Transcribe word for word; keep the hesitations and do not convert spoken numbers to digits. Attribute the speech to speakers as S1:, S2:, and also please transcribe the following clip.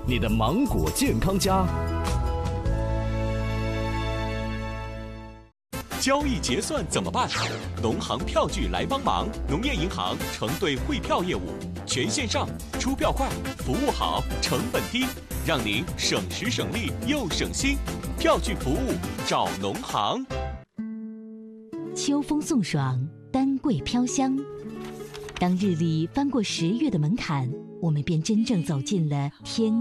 S1: 你的芒果健康家。
S2: 交易结算怎么办？农行票据来帮忙。农业银行承兑汇票业务，全线上，出票快，服务好，成本低，让您省时省力又省心。票据服务找农行。
S3: 秋风送爽，丹桂飘香。当日历翻过十月的门槛，我们便真正走进了天